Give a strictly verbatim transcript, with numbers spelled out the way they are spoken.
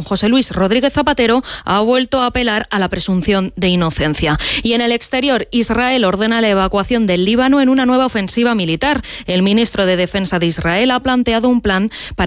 José Luis Rodríguez Zapatero ha vuelto a apelar a la presunción de inocencia. Y en el exterior, Israel ordena la evacuación del Líbano en una nueva ofensiva militar. El ministro de Defensa de Israel ha planteado un plan para